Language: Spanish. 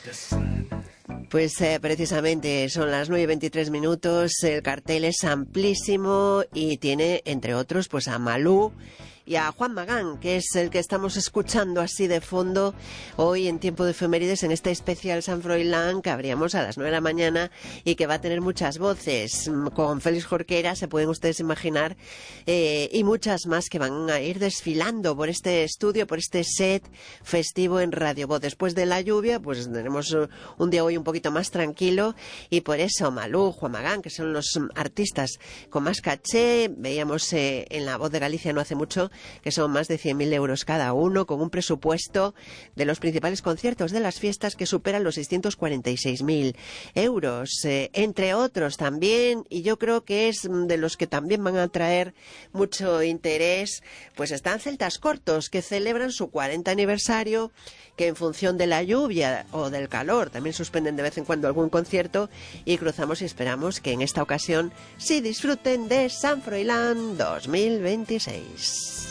Pues precisamente son las 9:23, el cartel es amplísimo y tiene, entre otros, pues a Malú y a Juan Magán, que es el que estamos escuchando así de fondo hoy en Tiempo de Efemérides, en este especial San Froilán que abríamos a las 9 de la mañana y que va a tener muchas voces, con Félix Jorquera, se pueden ustedes imaginar, y muchas más que van a ir desfilando por este estudio, por este set festivo en Radio Voz. Después de la lluvia, pues tenemos un día hoy un poquito más tranquilo y por eso Malú, Juan Magán, que son los artistas con más caché, veíamos en La Voz de Galicia no hace mucho que son más de 100.000 euros cada uno, con un presupuesto de los principales conciertos de las fiestas que superan los 646.000 euros, entre otros también, y yo creo que es de los que también van a traer mucho interés, pues están Celtas Cortos, que celebran su 40 aniversario, que en función de la lluvia o del calor también suspenden de vez en cuando algún concierto, y cruzamos y esperamos que en esta ocasión sí disfruten de San Froilán 2026.